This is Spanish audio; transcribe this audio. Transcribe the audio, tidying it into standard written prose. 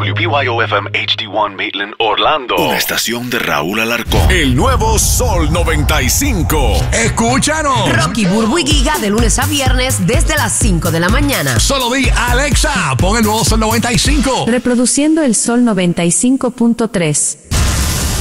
WBYO-FM HD1 Maitland, Orlando. Una estación de Raúl Alarcón. El nuevo Sol 95. Escúchanos. Rocky, Burbu y Giga de lunes a viernes desde las 5 de la mañana. Solo di Alexa, pon el nuevo Sol 95. Reproduciendo el Sol 95.3.